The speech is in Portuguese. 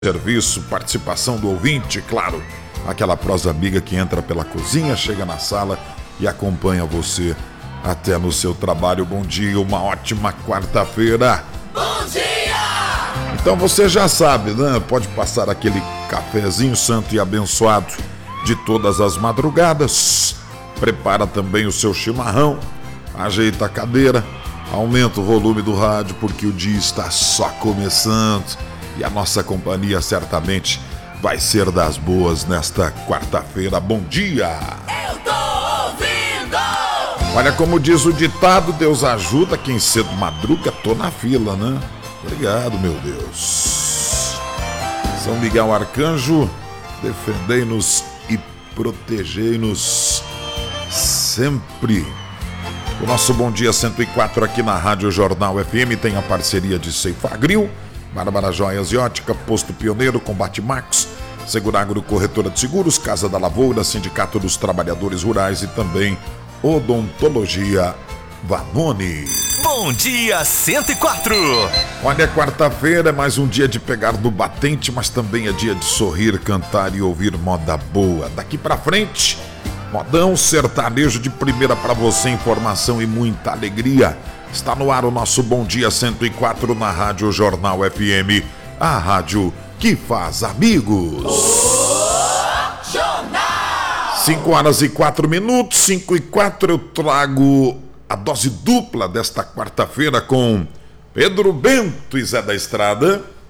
serviço, participação do ouvinte, claro, aquela prosa amiga que entra pela cozinha, chega na sala e acompanha você até no seu trabalho. Bom dia, uma ótima quarta-feira. Bom dia! Então você já sabe, né? Pode passar aquele cafezinho santo e abençoado de todas as madrugadas. Prepara também o seu chimarrão, ajeita a cadeira, aumenta o volume do rádio porque o dia está só começando. E a nossa companhia certamente vai ser das boas nesta quarta-feira. Bom dia! Eu tô ouvindo! Olha, como diz o ditado, Deus ajuda quem cedo madruga, tô na fila, né? Obrigado, meu Deus. São Miguel Arcanjo, defendei-nos e protegei-nos sempre. O nosso Bom Dia 104 aqui na Rádio Jornal FM tem a parceria de Ceifagrill, Bárbara Joias e Ótica, Posto Pioneiro, Combate Max, Seguragro Corretora de Seguros, Casa da Lavoura, Sindicato dos Trabalhadores Rurais e também Odontologia Vanoni. Bom Dia 104. Olha, quarta-feira é mais um dia de pegar no batente, mas também é dia de sorrir, cantar e ouvir moda boa. Daqui pra frente, modão sertanejo de primeira pra você, informação e muita alegria. Está no ar o nosso Bom Dia 104 na Rádio Jornal FM, a rádio que faz amigos. 5h04, 5h04, eu trago a dose dupla desta quarta-feira com Pedro Bento e Zé da Estrada.